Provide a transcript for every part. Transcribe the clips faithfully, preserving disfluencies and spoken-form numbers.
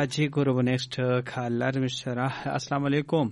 जी गुरु नेक्स्ट खालर मिश्रा अस्सलाम वालेकुम.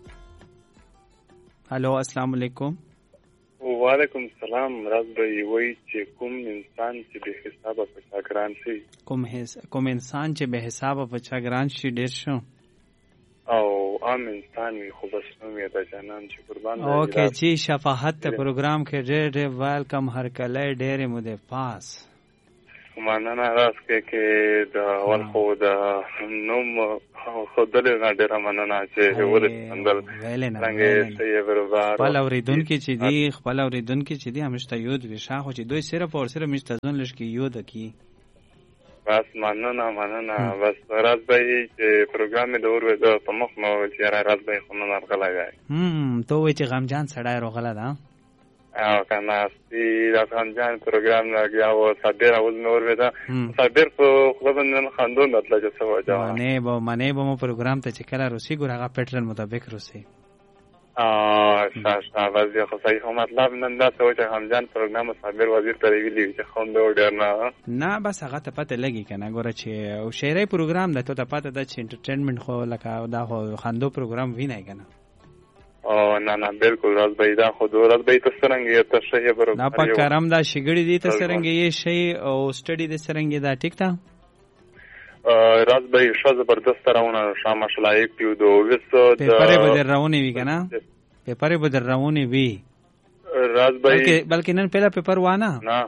हेलो अस्सलाम वालेकुम. वालेकुम सलाम. राज भाई वही چې کوم انسان چې به حسابه په چاګران شي کوم هیڅ کوم انسان چې به حسابه په چاګران شي ډیر شو او عام انسان وي خو بس نو مې د جنان چې قربان دی. اوکے جی شفاعت ته پروګرام کې ډیر ډیر ویلکم هر کله ډیر مو ده پاس مننه راز کې کې د اول خو د نوم خو دلته ډیر مننه چې ورسندل څنګه صحیح برابر خپل اوریدونکو چې دی خپل اوریدونکو چې دی همشته یود وشا خو چې دوی صرف او صرف مستزون لږ کې یود کی بس مننه مننه بس راز به چې پروګرام د اور د په مخ نو چې راز به خو نه راغلی هم ته وای چې غمجان سړی راغله دا او کنه سپی دا غمجان پروګرام لګیا او صابر اول نور ودا صابر په خپل نن خاندون مطلب چې څه وځه نه به منه به مو پروګرام ته چې کله روسي ګور هغه پیټرن مطابق روسي ا شاشا وځي خو صحیح هم مطلب نن دا څه چې غمجان پروګرام صابر وزیر ته ویلي چې خوند ډیر نه نه بس هغه ته پته لګي کنه ګوره چې او شعري پروګرام ده ته پته ده چې انټرټینمنت خو لکه دا خو خندو پروګرام وینای کنه او نه نه بالکل راز به دا خو راز به تاسو څنګه ته شی برابر نه په کرم دا شګړی دي تاسو څنګه یې شی او سټډي دې څنګه دا ټیک تا راز به ښه زبردست راونه شامه شلایق پیو دو وسو پیپر به درونه وی کنه پیپر به درونه وی راز به بلکې بلکې نن पहिला پیپر وانه نه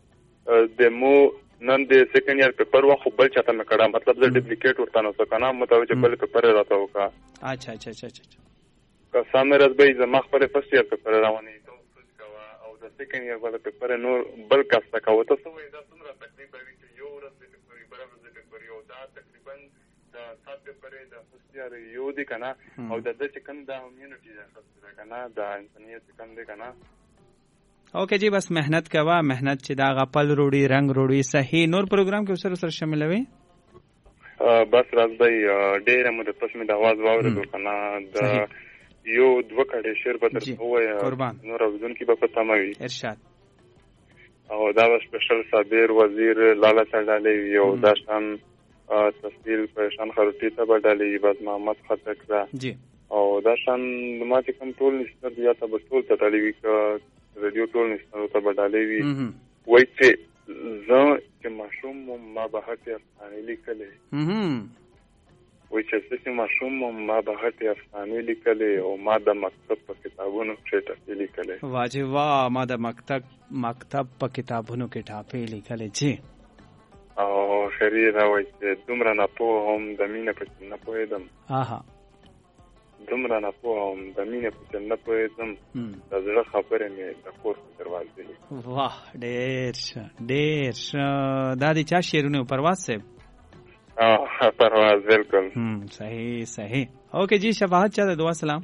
دمو نن د سیکنډ ایئر پیپر وا خو بل چاته مې کړه مطلب زه ډوپلیکیټ ورته نو څه کنه متوجه بل پیپر راته وکا اچھا اچھا اچھا اچھا که سامنے راز به زما خپل فرست ایئر پیپر راونی ته او د سیکنډ ایئر بل پیپر نور بل کاسته کاوه ته سوې دا څومره تقریبا وی چې یو ورځ د پیپر برابر د پیپر یو دا تقریبا د سات پیپر د فرست ایئر یو دی کنه او د د چې کوم د کمیونټي ده کنه د انسانیت کوم دی کنه اوکے جی بس محنت کوا محنت چې دا غپل روړي رنگ روړي صحیح نور پروګرام کې سره سره شاملوي بس راز به ډېر مو د پس مې د आवाज واورېدو کنه د یو دوه کړي شعر به درته وایم نور اوزونکي به پته مې ارشاد او دا سپیشل صابر وزیر لالا چړالي یو داشتان تفصیل پرشان خروټي ته بدلې بس محمد خطک دا جی او داشتان ما چې کوم ټول نشته بیا ته ټول ته تلوي ک رادیو ټول نشته ته بدلې وي وای چې زه چې ماشوم ما به هټه افغاني لیکلې وای چې چې ماشوم ما به هټه افغاني لیکلې او ما د مکتب په کتابونو کې ټاپې لیکلې واجب وا ما د مکتب مکتب په کتابونو کې ټاپې لیکلې جی او شریر وای چې دومره نه په هم د مینې په نه پوهېدم اها دومره نه په هم د مینې په نه پوهېدم د زړه خبرې مې د کور په دروازې واه ډېر ښه ډېر ښه دا د چا شعرونه پرواز صاحب اه پرواز بالکل هم صحیح صحیح اوکے جی شفاعت چا دعا سلام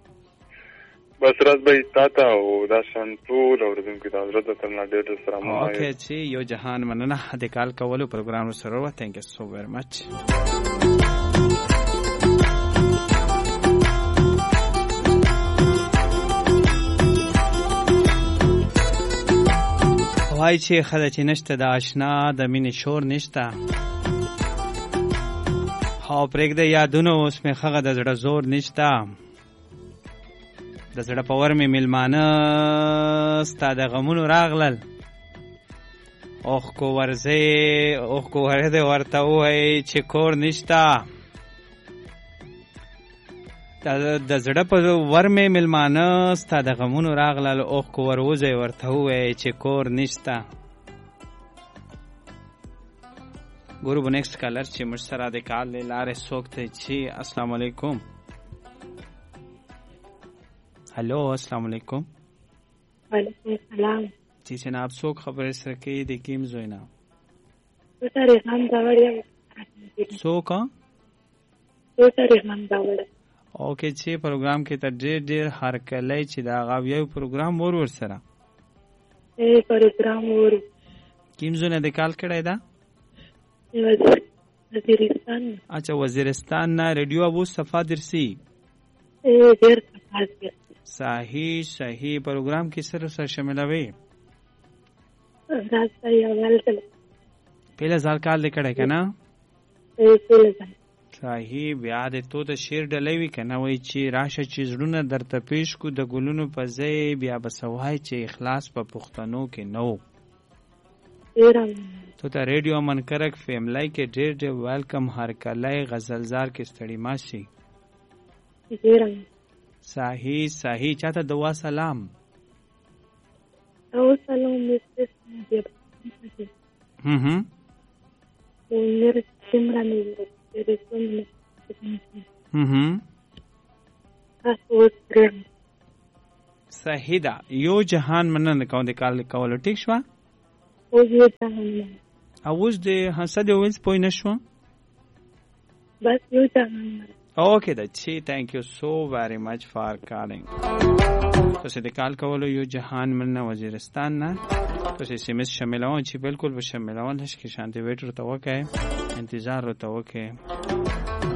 بس راز به تاته او دا شانټول او رزمکو د حضرت تعالی ډېر سره مو اوکے جی یو جهان مننه د کال کولو پروګرام سره و تھینک یو سو ویری مچ وای چې خدای چې نشته د آشنا د مینې شور نشته او پرېږده یادونه اوس مې خغه د زړه زور نشته د زړه په ور مې میلمانه ستا د غمونو راغلل اوښ کو ورځې اوښ کو ورځې ورته ووایي چې کور نشته د زړه په ور مې میلمانه ستا د غمونو راغلل اوښ کو وروځې ورته ووایي چې کور نشته ګورو به نیکسټ کالر چې موږ سره د کال له لارې څوک دی چې السلام علیکم هلو السلام علیکم وعلیکم السلام جی جناب څوک خبرې سره کوي د کیم زوی نه ریحان داوړ یم څوک ریحان داوړ اوکې چې پروګرام کې ته ډېر ډېر هرکلی چې دا هغه یو پروګرام ور ور سره ای پروګرام ور کیم زوی نه د کال کړی ده وزیرستان اچھا وزیرستان نه ریډیو ابو صفا درسی ډېر صفا صحیح صحیح پروګرام کې سره سره شاملوي راځي یو ځل پهله ځل کال لیکړای کنه صحیح. بیا د تو د شعر ډلې وي که نه وایي چې راشه چې زړونه درته پیش کو د ګلونو په ځای بیا به څه وایي چې اخلاص په پښتنو کې نه و. تو ته ریډیو منکرک فیملی کې ډېر ډېر ویلکم. هر کلی غزلزار کې ستړي مه شي. صحیح صحیح. چاته دعا سلام. او سلام مستر هم هم مونر سمران هم هم تاسو ترم. صحیح ده. یو جهان مننه کوم د کال کولو ټیک شو. او یو جهان اوس د حسد وینس پوی نشو. بس یو جهان. اوکے دچی. تھینک یو سو ویری مچ فار کالنگ. تاسو د کال کولو یو جهان مننه وزیرستان نه تاسو ایس ایم ایس شاملون چې بالکل به شاملون هیڅ کې شانتي ویټر ته وکای انتظار ورته وکای.